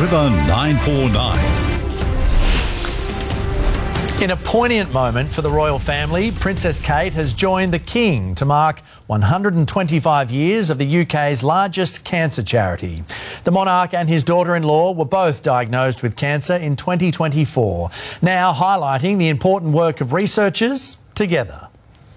River 949. In a poignant moment for the royal family, Princess Kate has joined the King to mark 125 years of the UK's largest cancer charity. The monarch and his daughter-in-law were both diagnosed with cancer in 2024, now highlighting the important work of researchers together.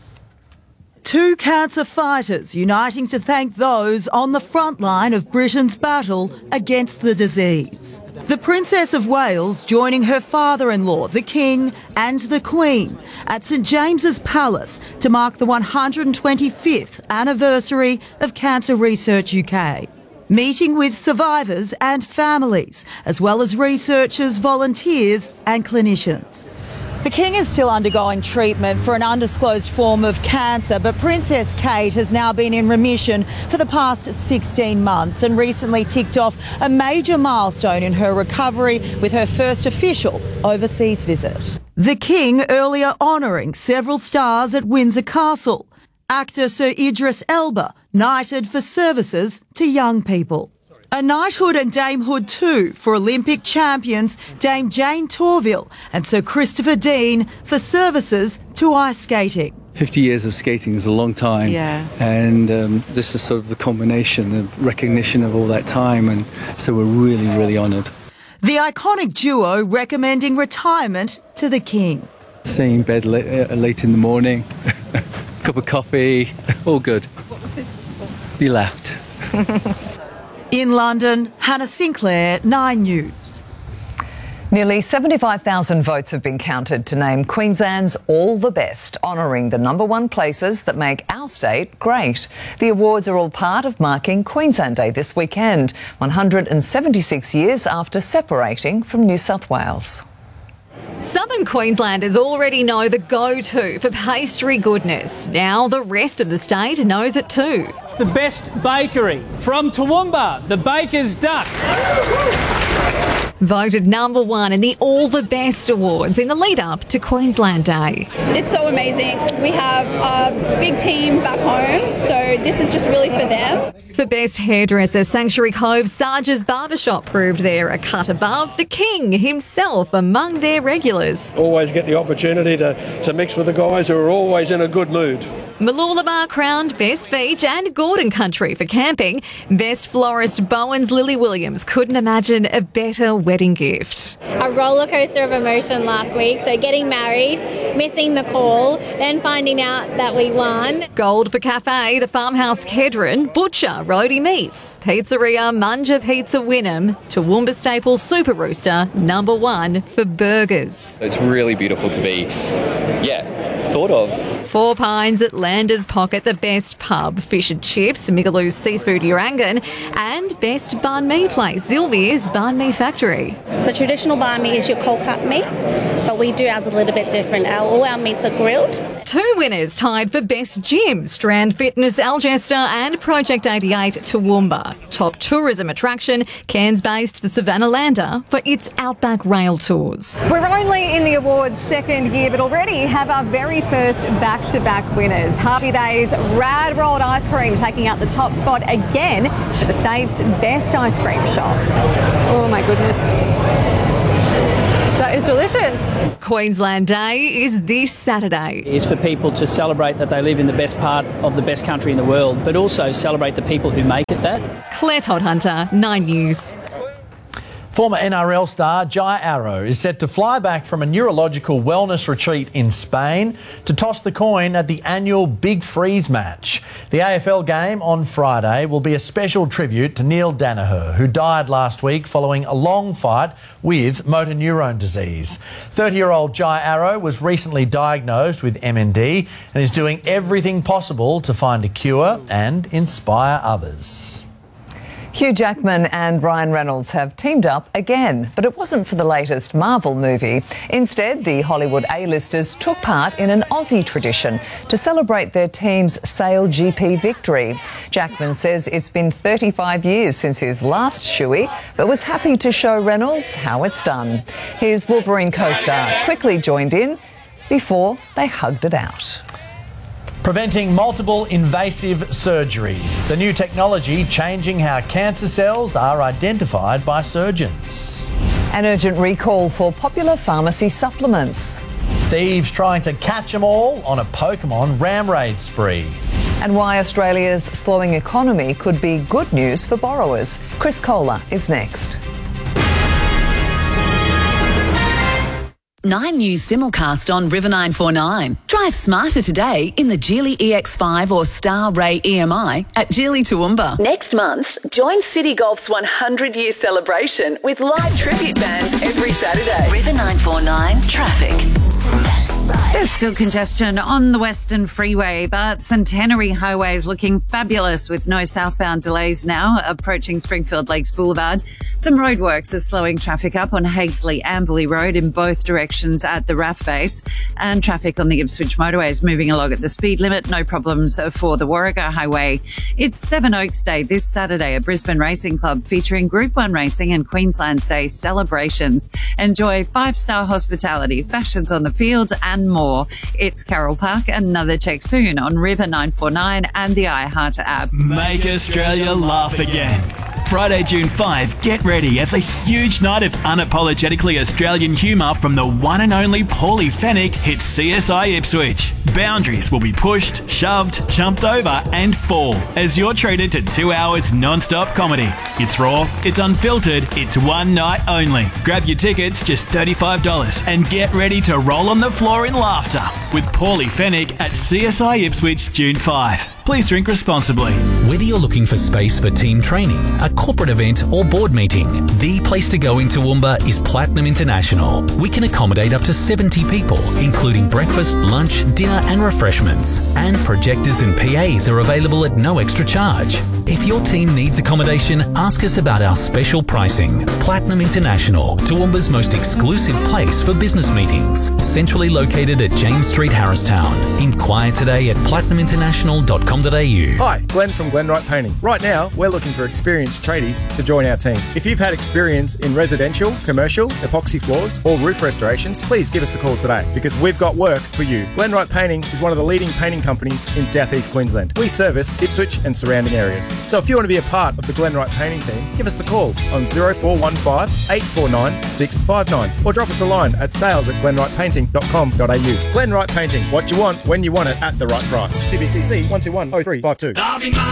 Two cancer fighters uniting to thank those on the front line of Britain's battle against the disease. The Princess of Wales joining her father-in-law, the King, and the Queen at St James's Palace to mark the 125th anniversary of Cancer Research UK. Meeting with survivors and families, as well as researchers, volunteers and clinicians. The King is still undergoing treatment for an undisclosed form of cancer, but Princess Kate has now been in remission for the past 16 months and recently ticked off a major milestone in her recovery with her first official overseas visit. The King earlier honouring several stars at Windsor Castle. Actor Sir Idris Elba knighted for services to young people. A knighthood and damehood too for Olympic champions Dame Jane Torvill and Sir Christopher Dean for services to ice skating. 50 years of skating is a long time. Yes. And this is sort of the culmination of recognition of all that time, and so we're really, really honoured. The iconic duo recommending retirement to the King. Staying in bed late in the morning, cup of coffee, all good. What was his response? He laughed. In London, Hannah Sinclair, 9 News. Nearly 75,000 votes have been counted to name Queensland's All the Best, honouring the #1 places that make our state great. The awards are all part of marking Queensland Day this weekend, 176 years after separating from New South Wales. Southern Queenslanders already know the go-to for pastry goodness. Now the rest of the state knows it too. The best bakery from Toowoomba, the Baker's Duck. Voted #1 in the All the Best Awards in the lead-up to Queensland Day. It's so amazing. We have a big team back home, so this is just really for them. For Best Hairdresser, Sanctuary Cove's Sarge's Barbershop proved they're a cut above. The King himself among their regulars. Always get the opportunity to mix with the guys who are always in a good mood. Mooloolaba crowned Best Beach and Gordon Country for camping. Best Florist Bowen's Lily Williams couldn't imagine a better wedding gift. A roller coaster of emotion last week, so getting married, missing the call, then finding out that we won. Gold for Cafe, the Farmhouse Kedron, Butcher, Roadie Meats, Pizzeria, Munja Pizza Wynnum, Toowoomba Staples Super Rooster, #1 for burgers. It's really beautiful to be, thought of. Four Pines at Landers Pocket, the best pub, fish and chips, Migaloo's Seafood Urangan, and best banh mi place, Zilmir's Banh Mi Factory. The traditional banh mi is your cold cut meat, but we do ours a little bit different. All our meats are grilled. Two winners tied for Best Gym, Strand Fitness Algester and Project 88 Toowoomba. Top tourism attraction, Cairns-based the Savannah Lander for its Outback Rail Tours. We're only in the awards' second year, but already have our very first back-to-back winners. Harvey Bay's Rad Rolled Ice Cream taking out the top spot again for the state's best ice cream shop. Oh my goodness. That is delicious. Queensland Day is this Saturday. It's for people to celebrate that they live in the best part of the best country in the world, but also celebrate the people who make it that. Claire Todd-Hunter, 9 News. Former NRL star Jai Arrow is set to fly back from a neurological wellness retreat in Spain to toss the coin at the annual Big Freeze match. The AFL game on Friday will be a special tribute to Neil Danaher, who died last week following a long fight with motor neurone disease. 30-year-old Jai Arrow was recently diagnosed with MND and is doing everything possible to find a cure and inspire others. Hugh Jackman and Ryan Reynolds have teamed up again, but it wasn't for the latest Marvel movie. Instead, the Hollywood A-listers took part in an Aussie tradition to celebrate their team's Sail GP victory. Jackman says it's been 35 years since his last shoey, but was happy to show Reynolds how it's done. His Wolverine co-star quickly joined in before they hugged it out. Preventing multiple invasive surgeries. The new technology changing how cancer cells are identified by surgeons. An urgent recall for popular pharmacy supplements. Thieves trying to catch them all on a Pokemon ram raid spree. And why Australia's slowing economy could be good news for borrowers. Chris Kohler is next. 9 News simulcast on River 949. Drive smarter today in the Geely EX5 or Star Ray EMI at Geely Toowoomba. Next month, join City Golf's 100-year celebration with live tribute bands every Saturday. River 949 traffic. There's still congestion on the Western Freeway, but Centenary Highway is looking fabulous with no southbound delays now approaching Springfield Lakes Boulevard. Some roadworks are slowing traffic up on Haigsley-Amberley Road in both directions at the RAF base, and traffic on the Ipswich motorway is moving along at the speed limit. No problems for the Warrego Highway. It's Seven Oaks Day this Saturday at Brisbane Racing Club, featuring Group 1 racing and Queensland's Day celebrations. Enjoy 5-star hospitality, fashions on the field and more. It's Carol Park. Another check soon on River 949 and the iHeart app. Make Australia laugh again. Friday, June 5, get ready as a huge night of unapologetically Australian humour from the one and only Paulie Fennick hits CSI Ipswich. Boundaries will be pushed, shoved, jumped over and fall as you're treated to 2 hours non-stop comedy. It's raw, it's unfiltered, it's one night only. Grab your tickets, just $35, and get ready to roll on the floor in laughter with Paulie Fennick at CSI Ipswich, June 5. Please drink responsibly. Whether you're looking for space for team training, a corporate event or board meeting, the place to go in Toowoomba is Platinum International. We can accommodate up to 70 people, including breakfast, lunch, dinner and refreshments. And projectors and PAs are available at no extra charge. If your team needs accommodation, ask us about our special pricing. Platinum International, Toowoomba's most exclusive place for business meetings. Centrally located at James Street, Harristown. Inquire today at platinuminternational.com. Hi, Glenn from Glenwright Painting. Right now, we're looking for experienced tradies to join our team. If you've had experience in residential, commercial, epoxy floors, or roof restorations, please give us a call today because we've got work for you. Glenwright Painting is one of the leading painting companies in southeast Queensland. We service Ipswich and surrounding areas. So if you want to be a part of the Glenwright Painting team, give us a call on 0415 849 659 or drop us a line at sales@glenwrightpainting.com.au. Glenwright Painting, what you want, when you want it, at the right price. TBCC 121 0352.